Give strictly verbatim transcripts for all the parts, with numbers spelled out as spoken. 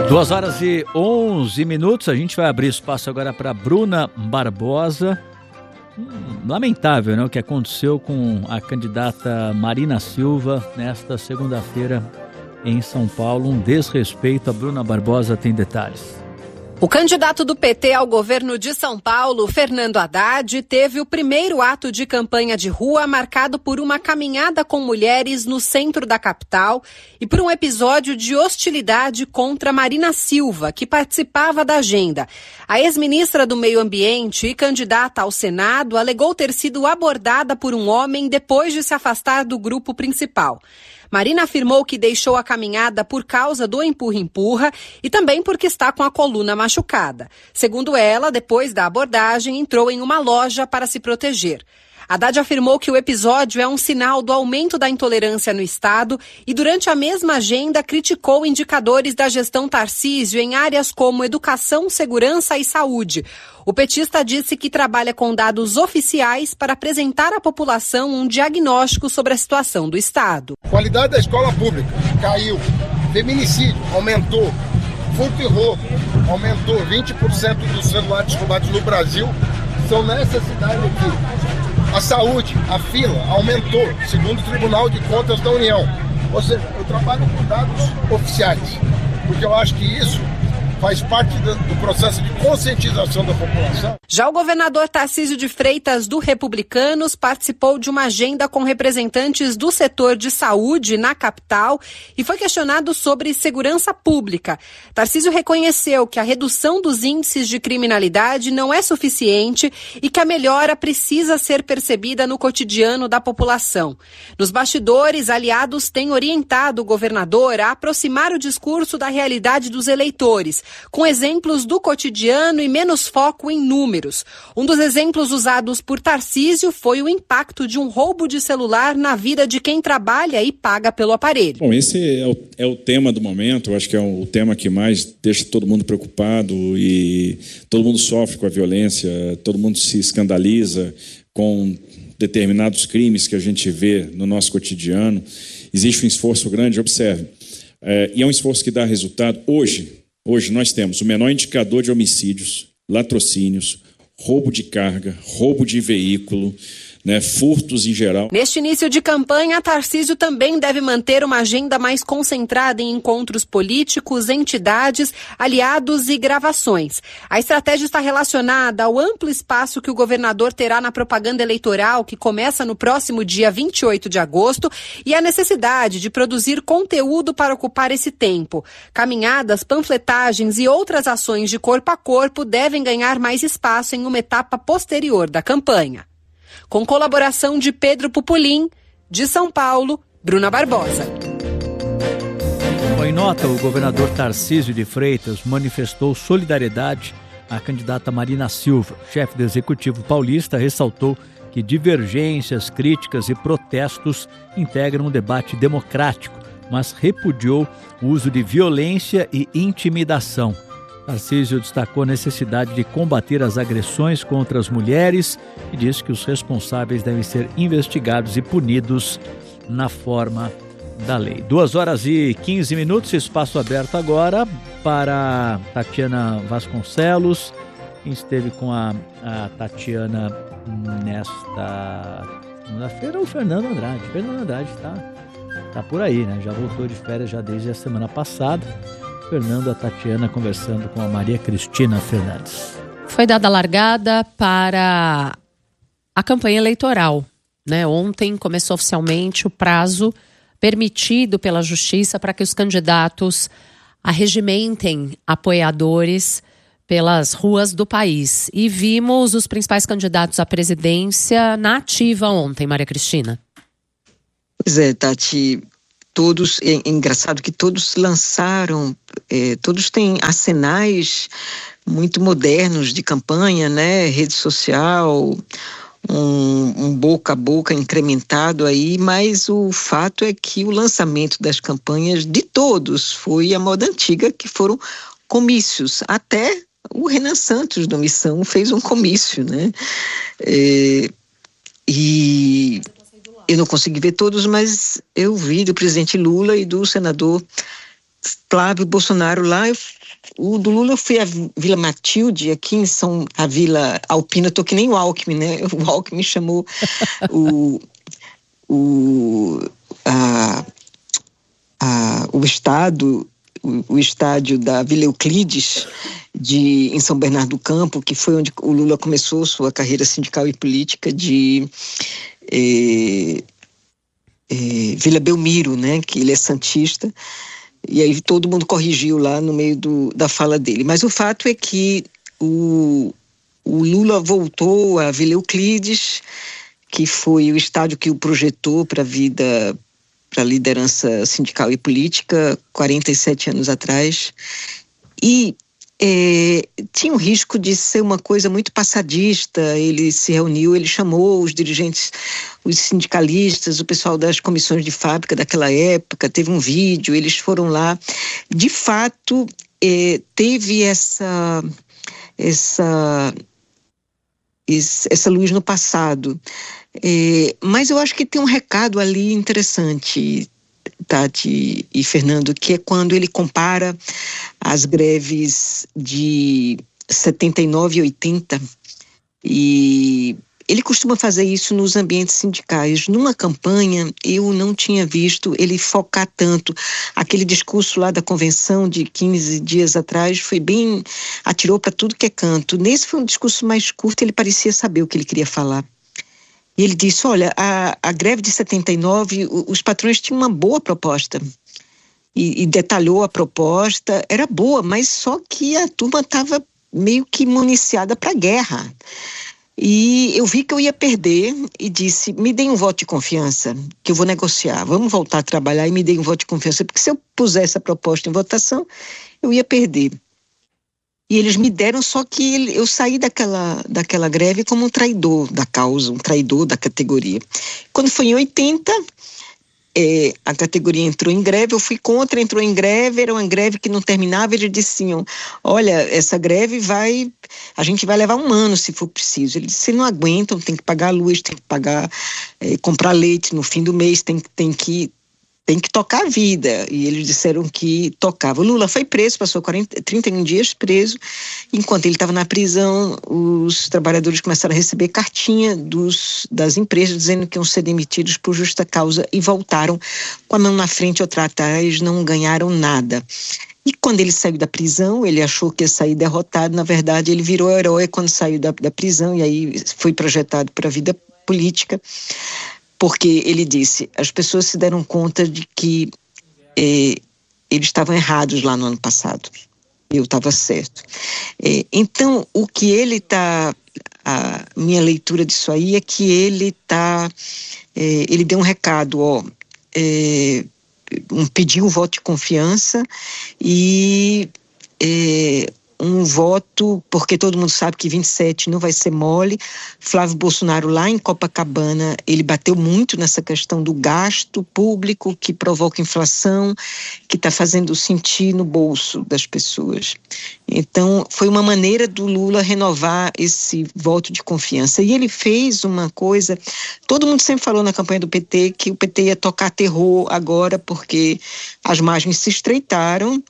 Duas horas e onze minutos, a gente vai abrir espaço agora para Bruna Barbosa. Hum, lamentável, né, o que aconteceu com a candidata Marina Silva nesta segunda-feira em São Paulo. Um desrespeito. A Bruna Barbosa tem detalhes. O candidato do P T ao governo de São Paulo, Fernando Haddad, teve o primeiro ato de campanha de rua marcado por uma caminhada com mulheres no centro da capital e por um episódio de hostilidade contra Marina Silva, que participava da agenda. A ex-ministra do Meio Ambiente e candidata ao Senado alegou ter sido abordada por um homem depois de se afastar do grupo principal. Marina afirmou que deixou a caminhada por causa do empurra-empurra e também porque está com a coluna machucada. Segundo ela, depois da abordagem, entrou em uma loja para se proteger. Haddad afirmou que o episódio é um sinal do aumento da intolerância no Estado e, durante a mesma agenda, criticou indicadores da gestão Tarcísio em áreas como educação, segurança e saúde. O petista disse que trabalha com dados oficiais para apresentar à população um diagnóstico sobre a situação do Estado. Qualidade da escola pública caiu, feminicídio aumentou, furto e roubo aumentou, vinte por cento dos celulares roubados no Brasil são nessa cidade aqui. A saúde, a fila aumentou, segundo o Tribunal de Contas da União. Ou seja, eu trabalho com dados oficiais, porque eu acho que isso faz parte do processo de conscientização da população. Já o governador Tarcísio de Freitas, do Republicanos, participou de uma agenda com representantes do setor de saúde na capital e foi questionado sobre segurança pública. Tarcísio reconheceu que a redução dos índices de criminalidade não é suficiente e que a melhora precisa ser percebida no cotidiano da população. Nos bastidores, aliados têm orientado o governador a aproximar o discurso da realidade dos eleitores, com exemplos do cotidiano e menos foco em números. Um dos exemplos usados por Tarcísio foi o impacto de um roubo de celular na vida de quem trabalha e paga pelo aparelho. Bom, esse é o, é o tema do momento, eu acho que é o tema que mais deixa todo mundo preocupado e todo mundo sofre com a violência, todo mundo se escandaliza com determinados crimes que a gente vê no nosso cotidiano. Existe um esforço grande, observe, é, e é um esforço que dá resultado hoje. Hoje nós temos o menor indicador de homicídios, latrocínios, roubo de carga, roubo de veículo, né, furtos em geral. Neste início de campanha, Tarcísio também deve manter uma agenda mais concentrada em encontros políticos, entidades, aliados e gravações. A estratégia está relacionada ao amplo espaço que o governador terá na propaganda eleitoral, que começa no próximo dia vinte e oito de agosto, e a necessidade de produzir conteúdo para ocupar esse tempo. Caminhadas, panfletagens e outras ações de corpo a corpo devem ganhar mais espaço em uma etapa posterior da campanha. Com colaboração de Pedro Pupulim, de São Paulo, Bruna Barbosa. Em nota, o governador Tarcísio de Freitas manifestou solidariedade à candidata Marina Silva. O chefe do Executivo paulista ressaltou que divergências, críticas e protestos integram um debate democrático, mas repudiou o uso de violência e intimidação. Tarcísio destacou a necessidade de combater as agressões contra as mulheres e disse que os responsáveis devem ser investigados e punidos na forma da lei. Duas horas e quinze minutos, espaço aberto agora para Tatiana Vasconcelos. Quem esteve com a, a Tatiana nesta segunda-feira é o Fernando Andrade. Fernando Andrade está tá por aí, né? Já voltou de férias já desde a semana passada. Fernando, a Tatiana conversando com a Maria Cristina Fernandes. Foi dada a largada para a campanha eleitoral, né? Ontem começou oficialmente o prazo permitido pela Justiça para que os candidatos arregimentem apoiadores pelas ruas do país. E vimos os principais candidatos à presidência na ativa ontem, Maria Cristina. Pois é, Tati. Todos, é engraçado que todos lançaram, é, todos têm arsenais muito modernos de campanha, né? Rede social, um, um boca a boca incrementado aí, mas o fato é que o lançamento das campanhas de todos foi a moda antiga, que foram comícios. Até o Renan Santos do Missão fez um comício, né? É, e... Eu não consegui ver todos, mas eu vi do presidente Lula e do senador Flávio Bolsonaro lá. Eu o do Lula eu fui à Vila Matilde, aqui em São... a Vila Alpina, eu tô que nem o Alckmin, né? O Alckmin chamou o... o a, a, o estado, o, o estádio da Vila Euclides, de, em São Bernardo do Campo, que foi onde o Lula começou sua carreira sindical e política, de eh, eh, Vila Belmiro, né? Que ele é santista. E aí todo mundo corrigiu lá no meio do, da fala dele. Mas o fato é que o, o Lula voltou à Vila Euclides, que foi o estádio que o projetou para a vida, para a liderança sindical e política, quarenta e sete anos atrás. E é, tinha o risco de ser uma coisa muito passadista. Ele se reuniu, ele chamou os dirigentes, os sindicalistas, o pessoal das comissões de fábrica daquela época, teve um vídeo, eles foram lá. De fato, é, teve essa, essa, essa luz no passado. É, mas eu acho que tem um recado ali interessante, Tati e Fernando, que é quando ele compara as greves de setenta e nove e oitenta, e ele costuma fazer isso nos ambientes sindicais. Numa campanha, eu não tinha visto ele focar tanto. Aquele discurso lá da convenção de quinze dias atrás foi bem, atirou para tudo que é canto. Nesse foi um discurso mais curto, ele parecia saber o que ele queria falar. E ele disse, olha, a, a greve de setenta e nove, os patrões tinham uma boa proposta. E, e detalhou a proposta, era boa, mas só que a turma estava meio que municiada para a guerra. E eu vi que eu ia perder e disse, me deem um voto de confiança, que eu vou negociar. Vamos voltar a trabalhar e me deem um voto de confiança, porque se eu puser essa proposta em votação, eu ia perder. E eles me deram, só que ele, eu saí daquela, daquela greve como um traidor da causa, um traidor da categoria. Quando foi em oitenta, é, a categoria entrou em greve, eu fui contra, entrou em greve, era uma greve que não terminava, eles diziam, olha, essa greve vai, a gente vai levar um ano se for preciso. Eles disseram, não aguentam, tem que pagar a luz, tem que pagar, é, comprar leite no fim do mês, tem, tem que... tem que tocar a vida, e eles disseram que tocava. O Lula foi preso, passou quarenta, trinta e um dias preso, enquanto ele estava na prisão, os trabalhadores começaram a receber cartinha dos, das empresas dizendo que iam ser demitidos por justa causa e voltaram com a mão na frente e outra atrás, não ganharam nada. E quando ele saiu da prisão, ele achou que ia sair derrotado, na verdade ele virou herói quando saiu da, da prisão, e aí foi projetado para a vida política. Porque ele disse, as pessoas se deram conta de que eh, eles estavam errados lá no ano passado. Eu estava certo. Eh, então, o que ele está... A minha leitura disso aí é que ele está... Eh, ele deu um recado, ó... Eh, um, pediu um voto de confiança e... Eh, um voto, porque todo mundo sabe que vinte e sete não vai ser mole. Flávio Bolsonaro lá em Copacabana, ele bateu muito nessa questão do gasto público que provoca inflação, que está fazendo sentir no bolso das pessoas. Então, foi uma maneira do Lula renovar esse voto de confiança. E ele fez uma coisa, todo mundo sempre falou na campanha do P T que o P T ia tocar terror agora, porque as margens se estreitaram.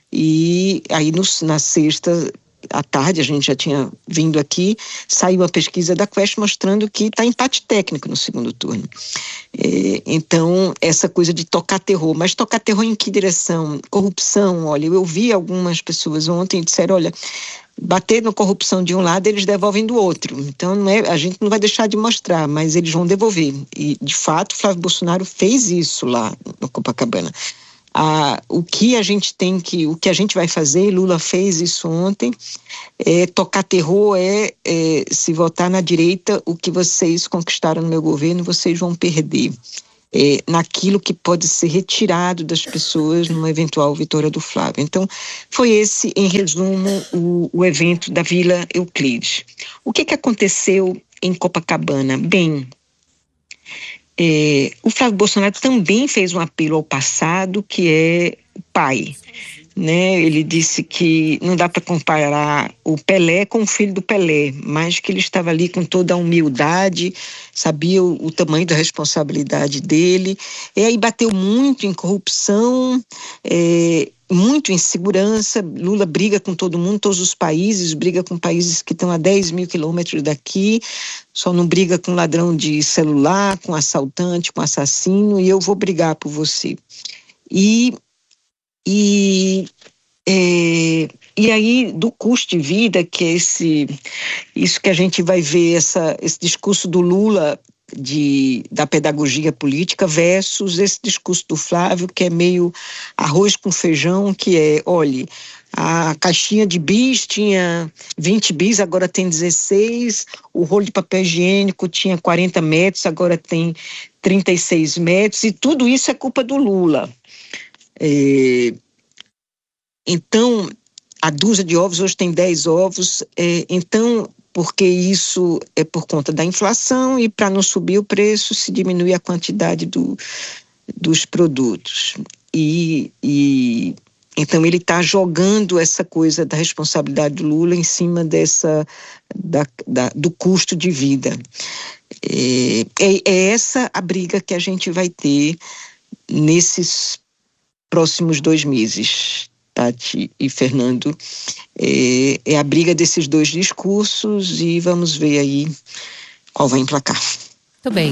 E aí no, na sexta à tarde, a gente já tinha vindo aqui, saiu a pesquisa da Quest mostrando que está empate técnico no segundo turno. É, então, essa coisa de tocar terror, mas tocar terror em que direção? Corrupção, olha, eu ouvi algumas pessoas ontem disseram, olha, bater na corrupção de um lado, eles devolvem do outro. Então, não é, a gente não vai deixar de mostrar, mas eles vão devolver. E, de fato, Flávio Bolsonaro fez isso lá no Copacabana. Ah, o que a gente tem que, o que a gente vai fazer, Lula fez isso ontem, é, tocar terror é, é se votar na direita, o que vocês conquistaram no meu governo, vocês vão perder. É, naquilo que pode ser retirado das pessoas numa eventual vitória do Flávio. Então, foi esse, em resumo, o, o evento da Vila Euclides. O que, que aconteceu em Copacabana? Bem, É, o Flávio Bolsonaro também fez um apelo ao passado, que é o pai, né? Ele disse que não dá para comparar o Pelé com o filho do Pelé, mas que ele estava ali com toda a humildade, sabia o, o tamanho da responsabilidade dele, e aí bateu muito em corrupção, é, muito insegurança. Lula briga com todo mundo, todos os países, briga com países que estão a dez mil quilômetros daqui, só não briga com ladrão de celular, com assaltante, com assassino, e eu vou brigar por você. E, e, é, e aí, do custo de vida, que é esse, isso que a gente vai ver, essa, esse discurso do Lula de, da pedagogia política versus esse discurso do Flávio, que é meio arroz com feijão, que é, olhe, a caixinha de bis tinha vinte bis, agora tem dezesseis, o rolo de papel higiênico tinha quarenta metros, agora tem trinta e seis metros, e tudo isso é culpa do Lula. É, então, a dúzia de ovos hoje tem dez ovos, é, então, porque isso é por conta da inflação e para não subir o preço se diminui a quantidade do, dos produtos. E, e então ele está jogando essa coisa da responsabilidade do Lula em cima dessa, da, da, do custo de vida. É, é, é essa a briga que a gente vai ter nesses próximos dois meses, Tati e Fernando. É, é a briga desses dois discursos e vamos ver aí qual vai emplacar. Muito bem.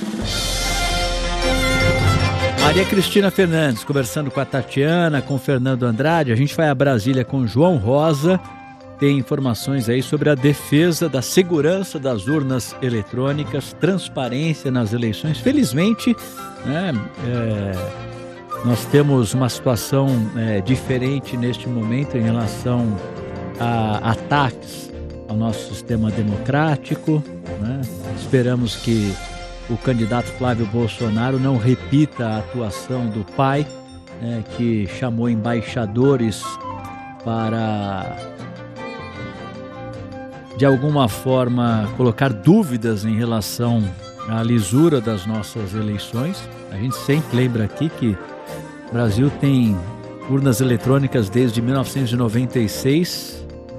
Maria Cristina Fernandes conversando com a Tatiana, com o Fernando Andrade. A gente vai a Brasília com João Rosa. Tem informações aí sobre a defesa da segurança das urnas eletrônicas, transparência nas eleições. Felizmente, né, é, nós temos uma situação é, diferente neste momento em relação a ataques ao nosso sistema democrático, né? Esperamos que o candidato Flávio Bolsonaro não repita a atuação do pai, né, que chamou embaixadores para, de alguma forma, colocar dúvidas em relação à lisura das nossas eleições. A gente sempre lembra aqui que o Brasil tem urnas eletrônicas desde mil novecentos e noventa e seis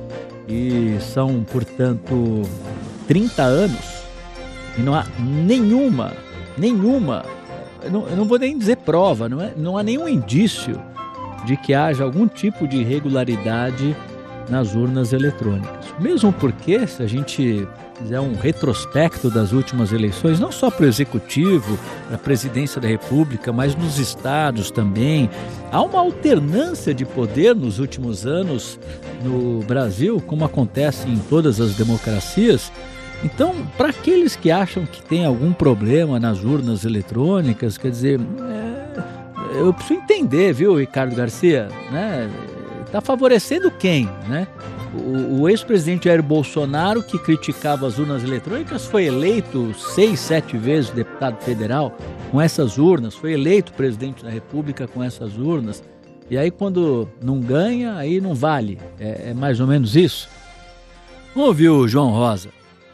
e são, portanto, trinta anos e não há nenhuma, nenhuma, eu não, eu não vou nem dizer prova, não, é, não há nenhum indício de que haja algum tipo de irregularidade nas urnas eletrônicas. Mesmo porque, se a gente fizer um retrospecto das últimas eleições, não só para o Executivo, para a Presidência da República, mas nos estados também, há uma alternância de poder nos últimos anos no Brasil, como acontece em todas as democracias. Então, para aqueles que acham que tem algum problema nas urnas eletrônicas, quer dizer, é, eu preciso entender, viu, Ricardo Garcia, né? Está favorecendo quem, né? O, o ex-presidente Jair Bolsonaro, que criticava as urnas eletrônicas, foi eleito seis, sete vezes deputado federal com essas urnas, foi eleito presidente da República com essas urnas, e aí quando não ganha, aí não vale. É, é mais ou menos isso. Vamos ouvir o João Rosa.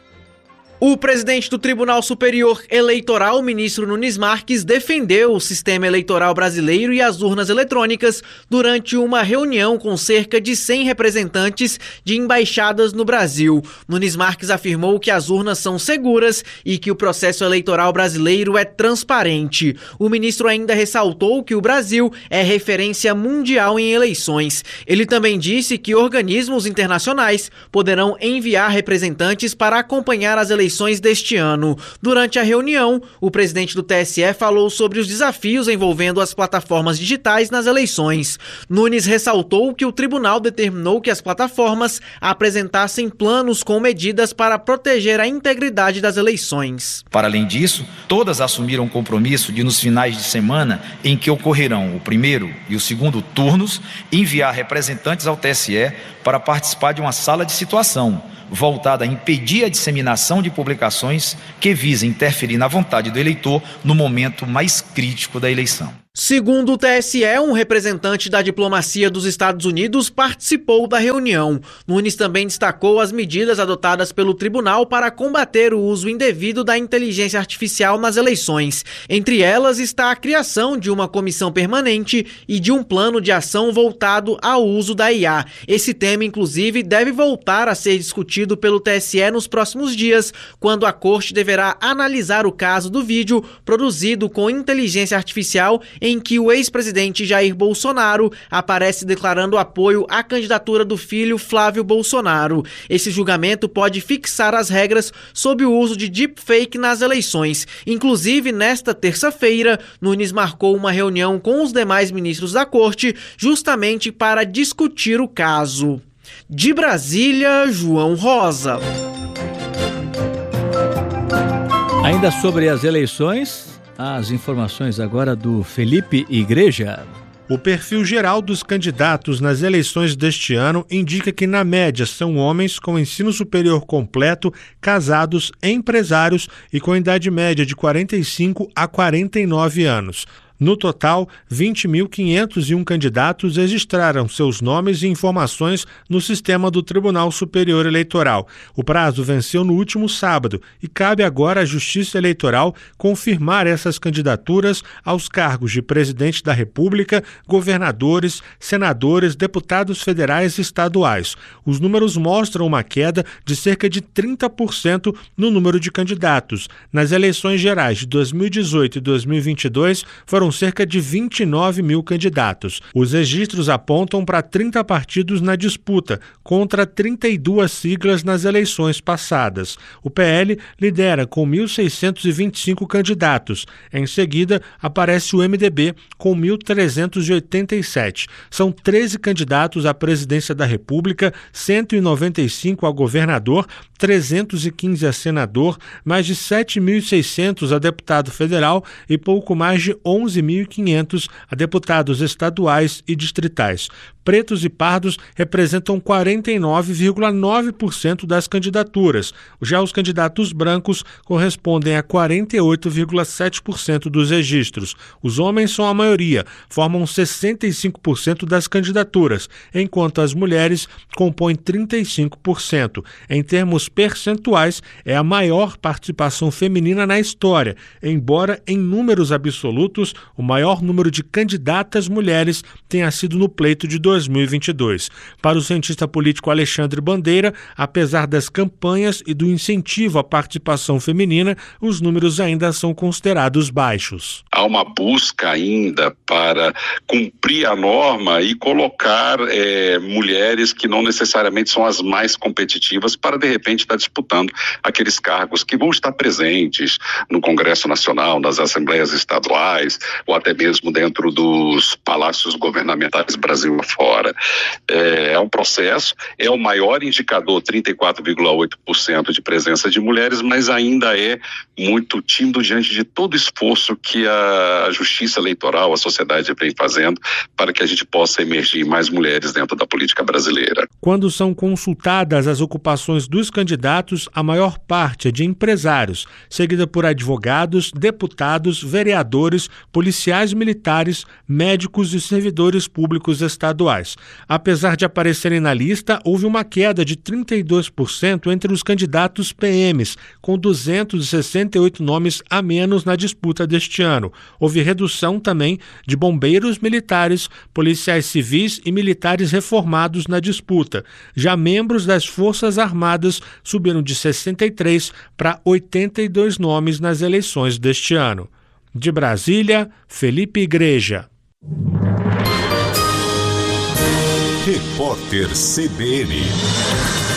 O presidente do Tribunal Superior Eleitoral, ministro Nunes Marques, defendeu o sistema eleitoral brasileiro e as urnas eletrônicas durante uma reunião com cerca de cem representantes de embaixadas no Brasil. Nunes Marques afirmou que as urnas são seguras e que o processo eleitoral brasileiro é transparente. O ministro ainda ressaltou que o Brasil é referência mundial em eleições. Ele também disse que organismos internacionais poderão enviar representantes para acompanhar as eleições deste ano. Durante a reunião, o presidente do T S E falou sobre os desafios envolvendo as plataformas digitais nas eleições. Nunes ressaltou que o tribunal determinou que as plataformas apresentassem planos com medidas para proteger a integridade das eleições. Para além disso, todas assumiram o compromisso de, nos finais de semana em que ocorrerão o primeiro e o segundo turnos, enviar representantes ao T S E para participar de uma sala de situação voltada a impedir a disseminação de publicações que visem interferir na vontade do eleitor no momento mais crítico da eleição. Segundo o T S E, um representante da diplomacia dos Estados Unidos participou da reunião. Nunes também destacou as medidas adotadas pelo tribunal para combater o uso indevido da inteligência artificial nas eleições. Entre elas está a criação de uma comissão permanente e de um plano de ação voltado ao uso da I A. Esse tema, inclusive, deve voltar a ser discutido pelo T S E nos próximos dias, quando a Corte deverá analisar o caso do vídeo produzido com inteligência artificial em que o ex-presidente Jair Bolsonaro aparece declarando apoio à candidatura do filho Flávio Bolsonaro. Esse julgamento pode fixar as regras sobre o uso de deepfake nas eleições. Inclusive, nesta terça-feira, Nunes marcou uma reunião com os demais ministros da corte justamente para discutir o caso. De Brasília, João Rosa. Ainda sobre as eleições, as informações agora do Felipe Igreja. O perfil geral dos candidatos nas eleições deste ano indica que, na média, são homens com ensino superior completo, casados, empresários e com idade média de quarenta e cinco a quarenta e nove anos. No total, vinte mil quinhentos e um candidatos registraram seus nomes e informações no sistema do Tribunal Superior Eleitoral. O prazo venceu no último sábado e cabe agora à Justiça Eleitoral confirmar essas candidaturas aos cargos de presidente da República, governadores, senadores, deputados federais e estaduais. Os números mostram uma queda de cerca de trinta por cento no número de candidatos. Nas eleições gerais de dois mil e dezoito e dois mil e vinte e dois, foram cerca de vinte e nove mil candidatos. Os registros apontam para trinta partidos na disputa, contra trinta e duas siglas nas eleições passadas. O P L lidera com mil seiscentos e vinte e cinco candidatos. Em seguida, aparece o M D B com mil trezentos e oitenta e sete. São treze candidatos à presidência da República, cento e noventa e cinco a governador, trezentos e quinze a senador, mais de sete mil e seiscentos a deputado federal e pouco mais de onze mil e quinhentos a deputados estaduais e distritais. Pretos e pardos representam quarenta e nove vírgula nove por cento das candidaturas. Já os candidatos brancos correspondem a quarenta e oito vírgula sete por cento dos registros. Os homens são a maioria, formam sessenta e cinco por cento das candidaturas, enquanto as mulheres compõem trinta e cinco por cento. Em termos percentuais, é a maior participação feminina na história, embora em números absolutos o maior número de candidatas mulheres tenha sido no pleito de dois mil e vinte e dois. Para o cientista político Alexandre Bandeira, apesar das campanhas e do incentivo à participação feminina, os números ainda são considerados baixos. Há uma busca ainda para cumprir a norma e colocar é, mulheres que não necessariamente são as mais competitivas para, de repente, estar disputando aqueles cargos que vão estar presentes no Congresso Nacional, nas assembleias estaduais ou até mesmo dentro dos palácios governamentais Brasil afora. É, é um processo, é o maior indicador, trinta e quatro vírgula oito por cento de presença de mulheres, mas ainda é muito tímido diante de todo o esforço que a Justiça Eleitoral, a sociedade vem fazendo para que a gente possa emergir mais mulheres dentro da política brasileira. Quando são consultadas as ocupações dos candidatos, a maior parte é de empresários, seguida por advogados, deputados, vereadores, policiais militares, médicos e servidores públicos estaduais. Apesar de aparecerem na lista, houve uma queda de trinta e dois por cento entre os candidatos P Ms, com duzentos e sessenta e oito nomes a menos na disputa deste ano. Houve redução também de bombeiros militares, policiais civis e militares reformados na disputa. Já membros das Forças Armadas subiram de sessenta e três para oitenta e dois nomes nas eleições deste ano. De Brasília, Felipe Igreja. Repórter C B N.